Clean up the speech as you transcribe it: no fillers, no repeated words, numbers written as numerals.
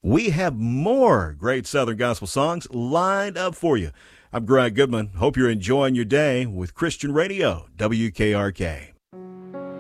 we have more great Southern gospel songs lined up for you. I'm Greg Goodman. Hope you're enjoying your day with Christian Radio, WKRK.